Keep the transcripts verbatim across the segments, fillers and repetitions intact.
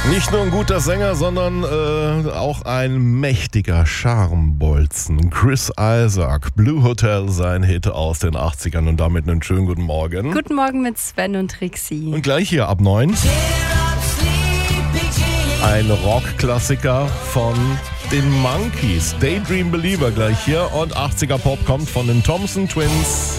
Nicht nur ein guter Sänger, sondern äh, auch ein mächtiger Charmebolzen. Chris Isaak, Blue Hotel, sein Hit aus den achtzigern und damit einen schönen guten Morgen. Guten Morgen mit Sven und Trixie. Und gleich hier ab neun ein Rockklassiker von den Monkees. Daydream Believer gleich hier und achtziger Pop kommt von den Thompson Twins.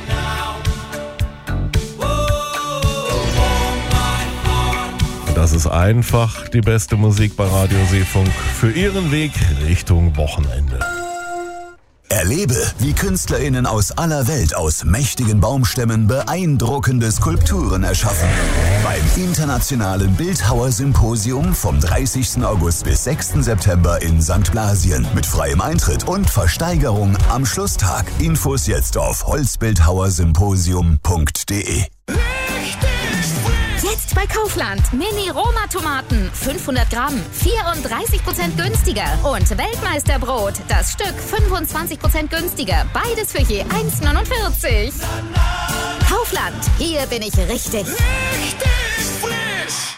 Das ist einfach die beste Musik bei Radio Seefunk für Ihren Weg Richtung Wochenende. Erlebe, wie KünstlerInnen aus aller Welt aus mächtigen Baumstämmen beeindruckende Skulpturen erschaffen. Beim Internationalen Bildhauer-Symposium vom dreißigsten August bis sechsten September in Sankt Blasien mit freiem Eintritt und Versteigerung am Schlusstag. Infos jetzt auf holzbildhauersymposium punkt de. Jetzt bei Kaufland. Mini-Roma-Tomaten. fünfhundert Gramm. vierunddreißig Prozent günstiger. Und Weltmeisterbrot. Das Stück fünfundzwanzig Prozent günstiger. Beides für je eins neunundvierzig. Kaufland. Hier bin ich richtig. Richtig frisch.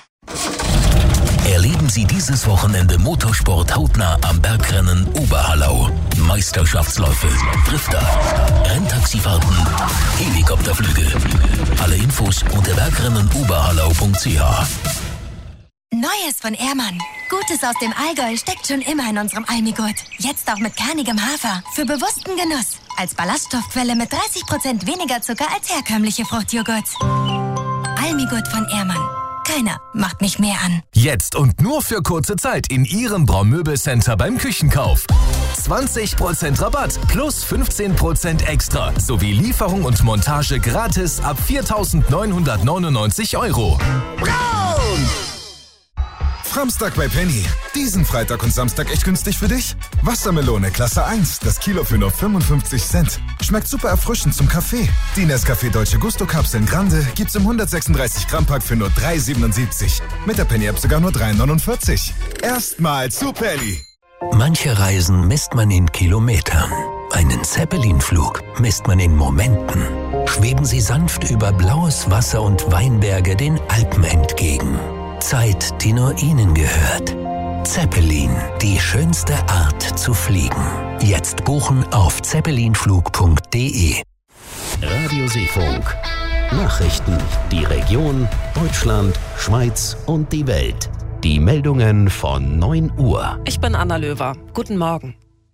Erleben Sie dieses Wochenende Motorsport hautnah am Bergrennen Oberhallau. Meisterschaftsläufe, Drifter, Renntaxifahrten, Helikopterflüge. Alle Infos unter bergrennen oberhallau punkt c h. Neues von Ehrmann. Gutes aus dem Allgäu steckt schon immer in unserem Almigurt. Jetzt auch mit kernigem Hafer. Für bewussten Genuss. Als Ballaststoffquelle mit dreißig Prozent weniger Zucker als herkömmliche Fruchtjoghurt. Almigurt von Ehrmann. Keiner macht mich mehr an. Jetzt und nur für kurze Zeit in Ihrem Braumöbelcenter beim Küchenkauf. zwanzig Prozent Rabatt plus fünfzehn Prozent extra. Sowie Lieferung und Montage gratis ab viertausendneunhundertneunundneunzig Euro. Braun! Framstag bei Penny. Diesen Freitag und Samstag echt günstig für dich? Wassermelone Klasse eins, das Kilo für nur fünfundfünfzig Cent. Schmeckt super erfrischend zum Kaffee. Die Nescafé Dolce Gusto Kapseln Grande gibt's im hundertsechsunddreißig Gramm Pack für nur drei siebenundsiebzig. Mit der Penny App sogar nur drei neunundvierzig. Erstmal zu Penny. Manche Reisen misst man in Kilometern. Einen Zeppelin-Flug misst man in Momenten. Schweben Sie sanft über blaues Wasser und Weinberge den Alpen entgegen. Zeit, die nur Ihnen gehört. Zeppelin, die schönste Art zu fliegen. Jetzt buchen auf zeppelinflug punkt de. Radio Seefunk. Nachrichten, die Region, Deutschland, Schweiz und die Welt. Die Meldungen von neun Uhr. Ich bin Anna Löwer. Guten Morgen.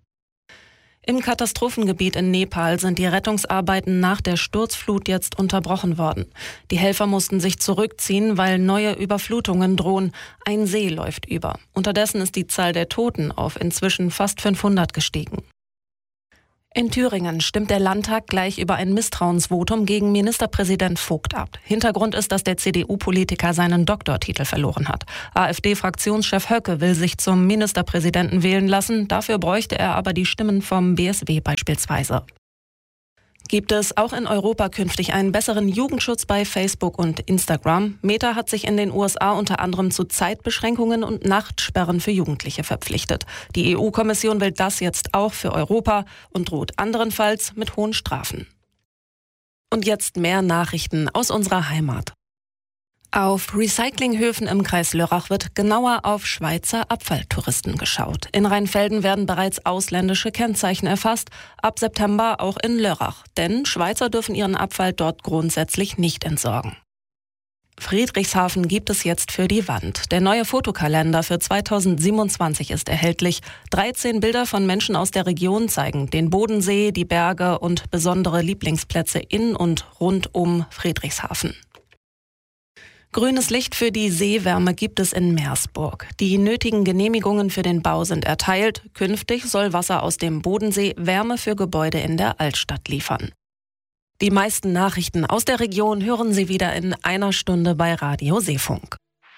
Im Katastrophengebiet in Nepal sind die Rettungsarbeiten nach der Sturzflut jetzt unterbrochen worden. Die Helfer mussten sich zurückziehen, weil neue Überflutungen drohen. Ein See läuft über. Unterdessen ist die Zahl der Toten auf inzwischen fast fünfhundert gestiegen. In Thüringen stimmt der Landtag gleich über ein Misstrauensvotum gegen Ministerpräsident Vogt ab. Hintergrund ist, dass der C D U-Politiker seinen Doktortitel verloren hat. AfD-Fraktionschef Höcke will sich zum Ministerpräsidenten wählen lassen. Dafür bräuchte er aber die Stimmen vom B S W beispielsweise. Gibt es auch in Europa künftig einen besseren Jugendschutz bei Facebook und Instagram? Meta hat sich in den U S A unter anderem zu Zeitbeschränkungen und Nachtsperren für Jugendliche verpflichtet. Die E U-Kommission will das jetzt auch für Europa und droht anderenfalls mit hohen Strafen. Und jetzt mehr Nachrichten aus unserer Heimat. Auf Recyclinghöfen im Kreis Lörrach wird genauer auf Schweizer Abfalltouristen geschaut. In Rheinfelden werden bereits ausländische Kennzeichen erfasst, ab September auch in Lörrach. Denn Schweizer dürfen ihren Abfall dort grundsätzlich nicht entsorgen. Friedrichshafen gibt es jetzt für die Wand. Der neue Fotokalender für zweitausendsiebenundzwanzig ist erhältlich. dreizehn Bilder von Menschen aus der Region zeigen den Bodensee, die Berge und besondere Lieblingsplätze in und rund um Friedrichshafen. Grünes Licht für die Seewärme gibt es in Meersburg. Die nötigen Genehmigungen für den Bau sind erteilt. Künftig soll Wasser aus dem Bodensee Wärme für Gebäude in der Altstadt liefern. Die meisten Nachrichten aus der Region hören Sie wieder in einer Stunde bei Radio Seefunk.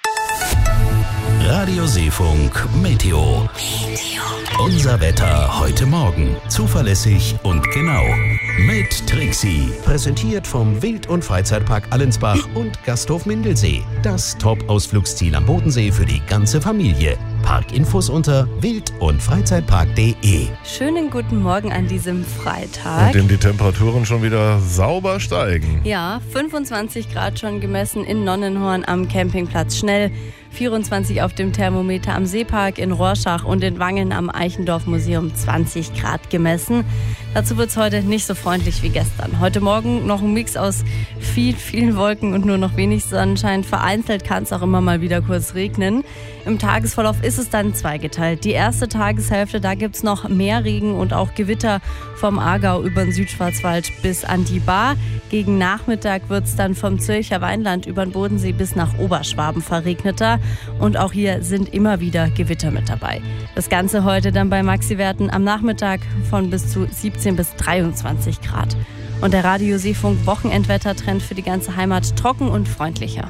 Radio Seefunk Meteo. Unser Wetter heute Morgen. Zuverlässig und genau. Mit Trixie. Präsentiert vom Wild- und Freizeitpark Allensbach und Gasthof Mindelsee. Das Top-Ausflugsziel am Bodensee für die ganze Familie. Parkinfos unter wild- und freizeitpark punkt de. Schönen guten Morgen an diesem Freitag. Und dem die Temperaturen schon wieder sauber steigen. Ja, fünfundzwanzig Grad schon gemessen in Nonnenhorn am Campingplatz Schnell. vierundzwanzig auf dem Thermometer am Seepark in Rorschach und in Wangen am Eichendorff-Museum zwanzig Grad gemessen. Dazu wird es heute nicht so freundlich wie gestern. Heute Morgen noch ein Mix aus viel, vielen Wolken und nur noch wenig Sonnenschein. Vereinzelt kann es auch immer mal wieder kurz regnen. Im Tagesverlauf ist es dann zweigeteilt. Die erste Tageshälfte, da gibt es noch mehr Regen und auch Gewitter vom Aargau über den Südschwarzwald bis an die Baar. Gegen Nachmittag wird es dann vom Zürcher Weinland über den Bodensee bis nach Oberschwaben verregneter. Und auch hier sind immer wieder Gewitter mit dabei. Das Ganze heute dann bei Maxi-Werten am Nachmittag von bis zu siebzehn bis dreiundzwanzig Grad. Und der Radio Seefunk Wochenendwettertrend für die ganze Heimat trocken und freundlicher.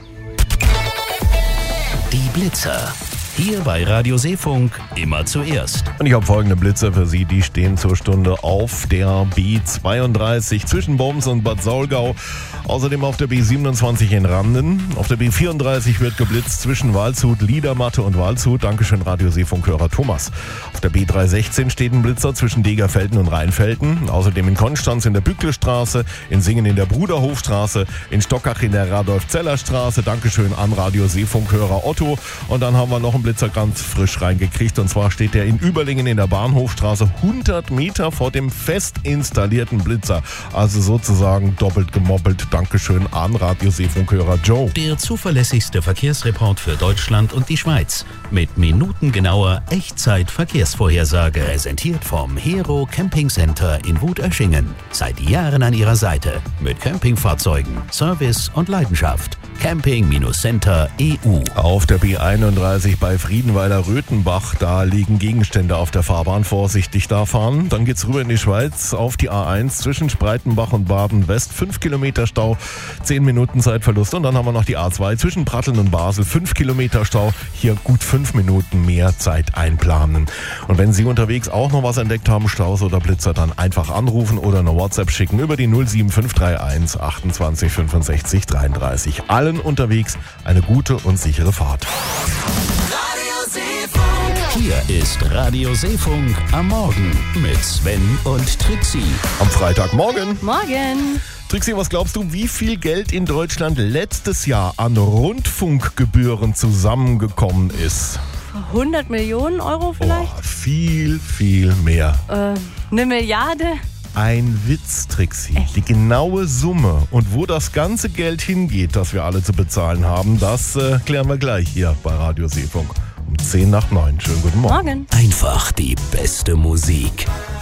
Die Blitzer. Hier bei Radio Seefunk immer zuerst. Und ich habe folgende Blitzer für Sie, die stehen zur Stunde auf der B zweiunddreißig zwischen Boms und Bad Saulgau. Außerdem auf der B siebenundzwanzig in Randen. Auf der B vierunddreißig wird geblitzt zwischen Waldshut, Liedermatte und Waldshut. Dankeschön, Radio Seefunkhörer Thomas. Auf der B dreihundertsechzehn steht ein Blitzer zwischen Degerfelden und Rheinfelden. Außerdem in Konstanz in der Bücklestraße, in Singen in der Bruderhofstraße, in Stockach in der Radolf-Zeller-Straße. Dankeschön an Radio Seefunkhörer Otto. Und dann haben wir noch einen Blitzer ganz frisch reingekriegt. Und zwar steht der in Überlingen in der Bahnhofstraße hundert Meter vor dem fest installierten Blitzer. Also sozusagen doppelt gemoppelt. Dankeschön an Radio Seefunkhörer Joe. Der zuverlässigste Verkehrsreport für Deutschland und die Schweiz. Mit minutengenauer Echtzeit-Verkehrsvorhersage. Präsentiert vom Hero Camping Center in Wutöschingen. Seit Jahren an Ihrer Seite. Mit Campingfahrzeugen, Service und Leidenschaft. Camping Center E U. Auf der B einunddreißig bei Friedenweiler Röthenbach, da liegen Gegenstände auf der Fahrbahn. Vorsichtig da fahren. Dann geht's rüber in die Schweiz auf die A eins zwischen Spreitenbach und Baden-West. fünf Kilometer Stau, zehn Minuten Zeitverlust. Und dann haben wir noch die A zwei zwischen Pratteln und Basel. fünf Kilometer Stau, hier gut fünf Minuten mehr Zeit einplanen. Und wenn Sie unterwegs auch noch was entdeckt haben, Staus oder Blitzer, dann einfach anrufen oder eine WhatsApp schicken über die null sieben fünf drei eins achtundzwanzig fünfundsechzig dreiunddreißig. Allen unterwegs eine gute und sichere Fahrt. Hier ist Radio Seefunk am Morgen mit Sven und Trixie. Am Freitagmorgen. Morgen. Trixie, was glaubst du, wie viel Geld in Deutschland letztes Jahr an Rundfunkgebühren zusammengekommen ist? hundert Millionen Euro vielleicht? Oh, viel, viel mehr. Äh, eine Milliarde? Ein Witz, Trixie. Echt? Die genaue Summe und wo das ganze Geld hingeht, das wir alle zu bezahlen haben, das äh, klären wir gleich hier bei Radio Seefunk. Um zehn nach neun. Schönen guten Morgen. Morgen. Einfach die beste Musik.